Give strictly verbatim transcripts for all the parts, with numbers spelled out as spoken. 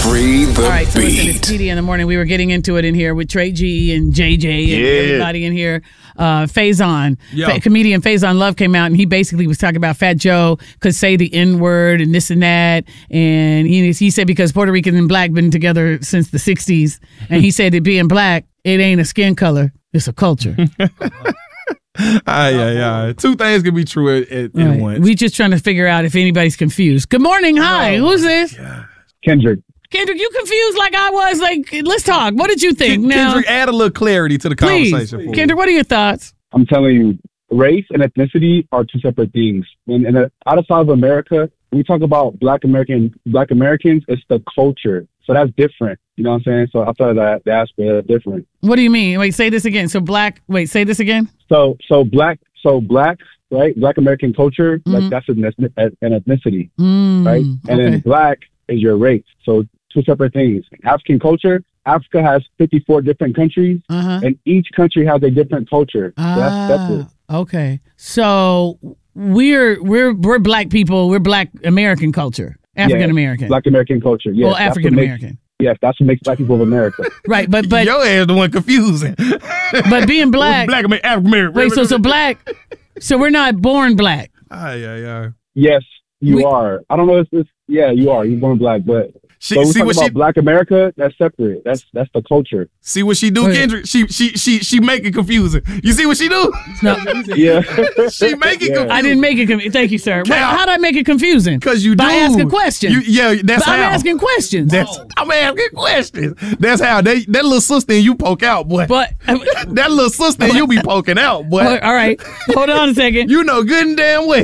Free the All right, so listen, beat. it's T D in the morning. We were getting into it in here with Trey G and J J and Yeah. everybody in here. Uh, Faison, Yo. Fa- comedian Faison Love came out and he basically was talking about Fat Joe could say the N word and this and that. And he, he said because Puerto Rican and black been together since the sixties. And he said that being black, it ain't a skin color, it's a culture. Aye, aye, aye. Two things can be true at, at, at Right. once. We just trying to figure out if anybody's confused. Good morning. Hi. Oh, Who's this? Kendrick. Kendrick, you confused like I was. Like, let's talk. What did you think? Ken- now, Kendrick, add a little clarity to the please. conversation. For Kendrick, what are your thoughts? I'm telling you, race and ethnicity are two separate things. And, and uh, outside of America, when we talk about Black American Black Americans, it's the culture. So that's different. You know what I'm saying? So outside of that, the aspect is different. What do you mean? Wait, say this again. So black. Wait, say this again. So so black so black right Black American culture Mhm. like that's an, ethnic- an ethnicity, Mm, right? And okay. then black is your race. So two separate things. African culture. Africa has fifty-four different countries, Uh-huh. and each country has a different culture. So that's that's it. Ah, okay. So we're we're we're black people. We're Black American culture. African American. Black American culture. Yes, Well, that's what African makes- American. Yes, that's what makes black people of America. Right, but but Your ass the one confusing. but being black. Black American, African American. Wait, so so black. So we're not born black. Aye, aye, aye. Yes, you We- are. I don't know if it's yeah, you are. You're born black, but She, but we see talk what about she Black America. That's separate. That's that's the culture. see what she do, Wait. Kendrick. She she she she make it confusing. You see what she do? No, Yeah, She make it Yeah. confusing. I didn't make it. Com- Thank you, sir. Wait, Cal- how did I make it confusing? Because you do. By asking questions. You, yeah, that's But I'm how. asking questions. That's, I'm asking questions. That's how they, that little sister and you poke out, boy. But that little sister and you be poking out, boy. all right, hold on a second. You know good and damn well.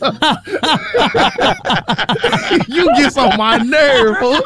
You get on my nerve, fool.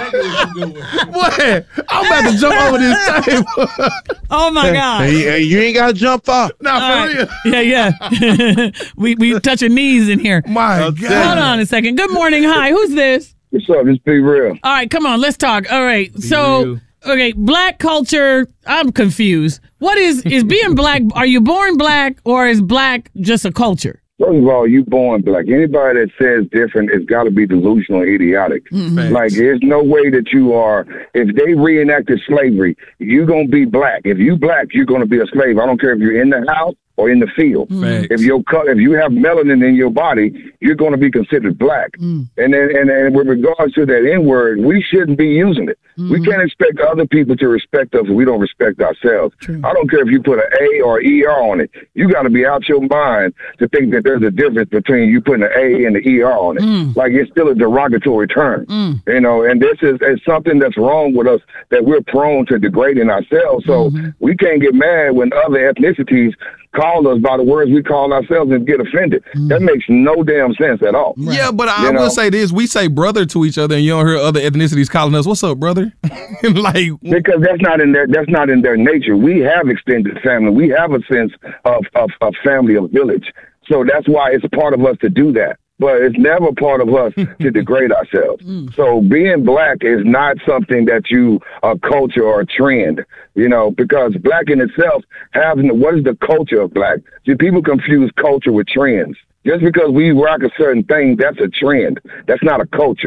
Boy, I'm about to jump over this table. Oh my God! Hey, hey, you ain't got to jump off. Nah, for All right. real. Yeah, yeah. we we touching knees in here. My Okay. God. Hold on a second. Good morning. Hi. Who's this? what's up? Just be real. All right, come on. Let's talk. All right. So, real. okay, black culture. I'm confused. What is is being black? Are you born black or is black just a culture? First of all, you born black. Anybody that says different has got to be delusional and idiotic. Facts. Like, there's no way that you are, if they reenacted slavery, you're going to be black. If you black, you're going to be a slave. I don't care if you're in the house or in the field. Facts. If your color, if you have melanin in your body, you're going to be considered black. And then, and, and with regards to that N word, we shouldn't be using it. We can't expect other people to respect us if we don't respect ourselves. I don't care if you put an A or E R on it. You got to be out your mind to think that there's a difference between you putting an A and an E R on it. Like, it's still a derogatory term, you know. And this is, is something that's wrong with us, that we're prone to degrading ourselves. So we can't get mad when other ethnicities call us by the words we call ourselves and get offended. That makes no damn sense at all. Yeah, but I You know? will say this. We say brother to each other and you don't hear other ethnicities calling us, what's up, brother? Like, Because that's not in their that's not in their nature. We have extended family. We have a sense of, of, of family, of village. So that's why it's a part of us to do that. But it's never part of us to degrade ourselves. So being black is not something that you a culture or a trend, you know, because black in itself having what is the culture of black? See, people confuse culture with trends. Just because we rock a certain thing, that's a trend. That's not a culture.